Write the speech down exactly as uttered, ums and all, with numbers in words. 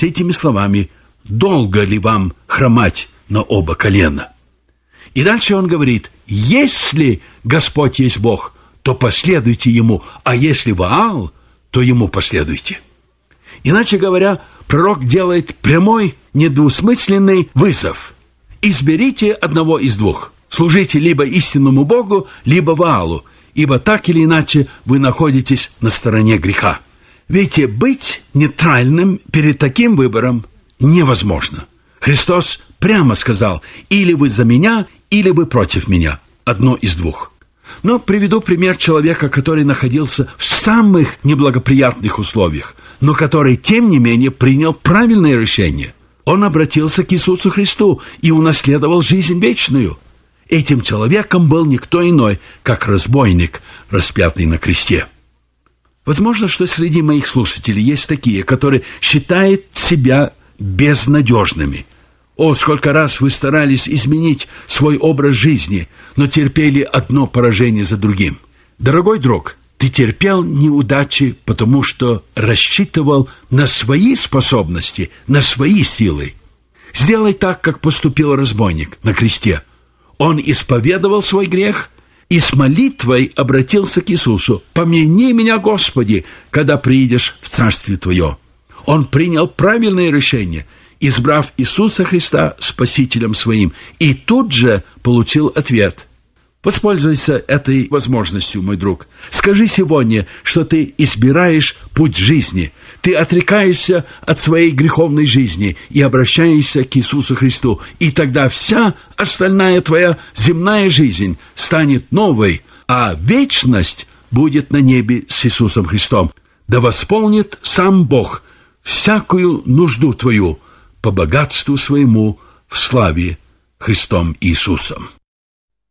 с этими словами: «Долго ли вам хромать на оба колена?» И дальше он говорит: «Если Господь есть Бог, то последуйте Ему, а если Ваал, то Ему последуйте». Иначе говоря, пророк делает прямой, недвусмысленный вызов: изберите одного из двух, служите либо истинному Богу, либо Ваалу, ибо так или иначе вы находитесь на стороне греха. Видите, быть нейтральным перед таким выбором невозможно. Христос прямо сказал: или вы за меня, или вы против меня, одно из двух. Но приведу пример человека, который находился в самых неблагоприятных условиях, но который, тем не менее, принял правильное решение. Он обратился к Иисусу Христу и унаследовал жизнь вечную. Этим человеком был никто иной, как разбойник, распятый на кресте. Возможно, что среди моих слушателей есть такие, которые считают себя безнадежными. О, сколько раз вы старались изменить свой образ жизни, но терпели одно поражение за другим. Дорогой друг, ты терпел неудачи, потому что рассчитывал на свои способности, на свои силы. Сделай так, как поступил разбойник на кресте. Он исповедовал свой грех и с молитвой обратился к Иисусу: «Помяни меня, Господи, когда приидешь в Царствие Твое». Он принял правильное решение, избрав Иисуса Христа Спасителем своим, и тут же получил ответ. Воспользуйся этой возможностью, мой друг. Скажи сегодня, что ты избираешь путь жизни. Ты отрекаешься от своей греховной жизни и обращаешься к Иисусу Христу. И тогда вся остальная твоя земная жизнь станет новой, а вечность будет на небе с Иисусом Христом. Да восполнит сам Бог всякую нужду твою по богатству своему в славе Христом Иисусом.